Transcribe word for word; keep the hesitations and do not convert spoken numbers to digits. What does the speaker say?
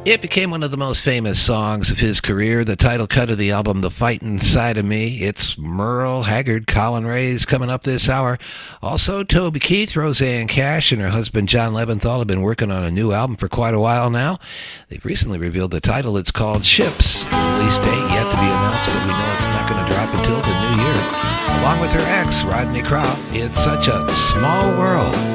It became one of the most famous songs of his career, the title cut of the album The Fightin' Side of Me. It's Merle Haggard, Colin Ray's coming up this hour. Also, Toby Keith, Roseanne Cash, and her husband John Leventhal have been working on a new album for quite a while now. They've recently revealed the title. It's called Ships. The release date yet to be announced, but we know it's not going to drop until the new year. Along with her ex, Rodney Crowell, it's such a small world.